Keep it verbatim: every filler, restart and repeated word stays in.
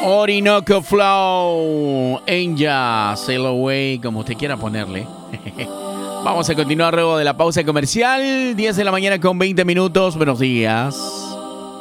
Orinoco Flow, Angel, Sail Away, como usted quiera ponerle. Vamos a continuar luego de la pausa comercial. diez de la mañana con veinte minutos. Buenos días.